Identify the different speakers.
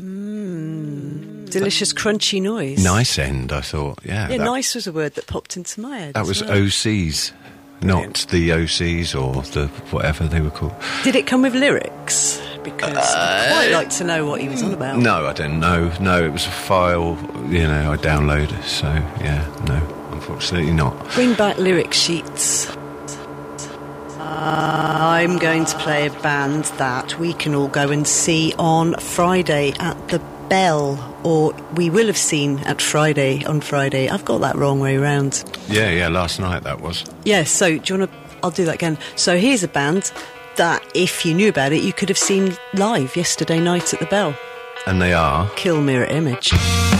Speaker 1: Delicious crunchy noise.
Speaker 2: Nice end, I thought. Yeah,
Speaker 1: nice was a word that popped into my head.
Speaker 2: That was OCs, not the OCs or the whatever they were called.
Speaker 1: Did it come with lyrics? Because I'd quite like to know what he was on about.
Speaker 2: No, I don't know. No, it was a file, I downloaded. So, yeah, no, unfortunately not.
Speaker 1: Bring back lyric sheets. I'm going to play a band that we can all go and see on Friday at the Bell, or we will have seen on Friday. I've got that wrong way round.
Speaker 2: Yeah, last night that was.
Speaker 1: Yeah, so do you want to... I'll do that again. So here's a band that, if you knew about it, you could have seen live yesterday night at the Bell.
Speaker 2: And they are?
Speaker 1: Kill Mirror Image.